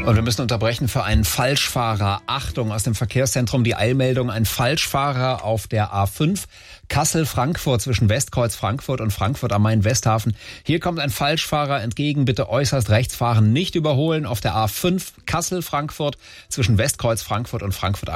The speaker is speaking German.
Und wir müssen unterbrechen für einen Falschfahrer. Achtung, aus dem Verkehrszentrum die Eilmeldung. Ein Falschfahrer auf der A5 Kassel-Frankfurt zwischen Westkreuz Frankfurt und Frankfurt am Main-Westhafen. Hier kommt ein Falschfahrer entgegen. Bitte äußerst rechts fahren, nicht überholen auf der A5 Kassel-Frankfurt zwischen Westkreuz Frankfurt und Frankfurt am